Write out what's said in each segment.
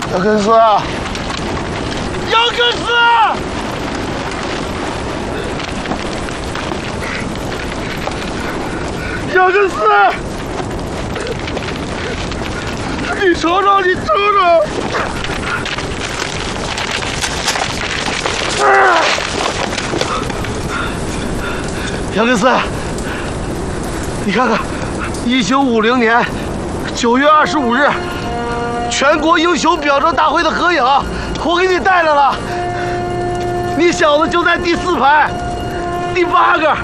杨根思，杨根思，杨根思，你瞅瞅，你瞅瞅！杨根思，你看看，1950年9月25日，全国英雄表彰大会的合影，我给你带来了。你小子就在第4排，第8个。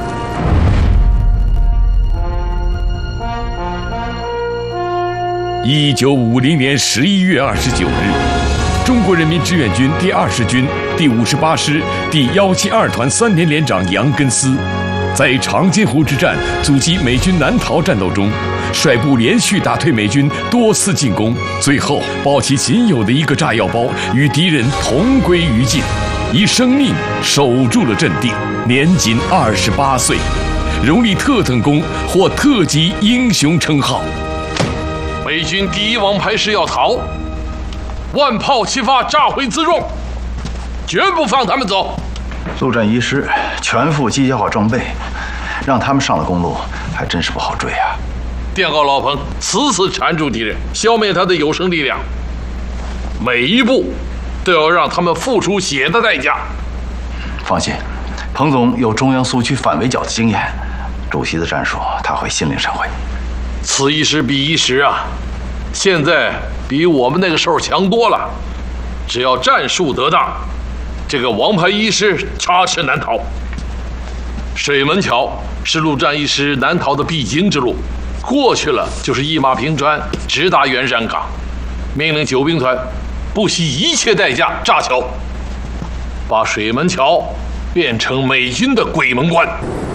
1950年11月29日，中国人民志愿军第20军第58师第172团3连连长杨根思，在长津湖之战阻击美军南逃战斗中，率部连续打退美军多次进攻，最后抱起仅有的一个炸药包，与敌人同归于尽，以生命守住了阵地，年仅28岁，荣立特等功，获特级英雄称号。 美军第1王牌师要逃，万炮齐发，炸毁辎重，绝不放他们走。 陆战一师全副机械化装备，让他们上了公路，还真是不好追啊！ 电告老彭，死死缠住敌人，消灭他的有生力量，每一步都要让他们付出血的代价。 放心，彭总有中央苏区反围剿的经验，主席的战术他会心领神会。 此一时彼一时啊，现在比我们那个时候强多了。只要战术得当，这个王牌一师插翅难逃。水门桥是陆战一师南逃的必经之路，过去了就是一马平川，直达元山港。命令9兵团不惜一切代价炸桥，把水门桥变成美军的鬼门关。